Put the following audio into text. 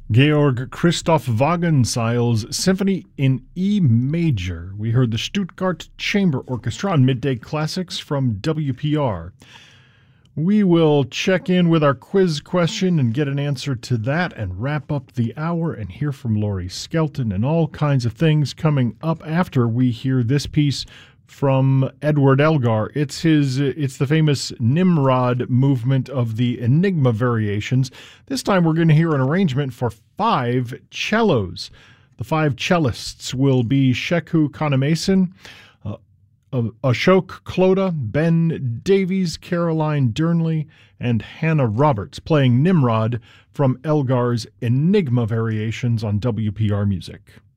Georg Christoph Wagenseil's Symphony in E Major. We heard the Stuttgart Chamber Orchestra on Midday Classics from WPR. We will check in with our quiz question and get an answer to that and wrap up the hour and hear from Laurie Skelton and all kinds of things coming up after we hear this piece from Edward Elgar. It's the famous Nimrod movement of the Enigma variations. This time we're going to hear an arrangement for 5 cellos. The 5 cellists will be Sheku Kanemason, Ashok Kloda, Ben Davies, Caroline Durnley, and Hannah Roberts playing Nimrod from Elgar's Enigma variations on WPR Music.